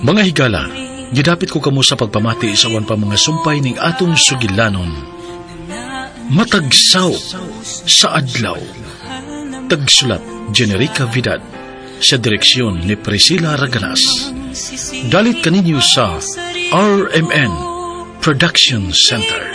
Mga higala, gidapit ko kamo sa pagpamati sa awan pa mga sumpay ning atong sugilanon. Matagsaw sa adlaw. Tagsulat Generica Vidal, sa direksyon ni Priscilla Raganas. Dalit kaninyo sa RMN Production Center.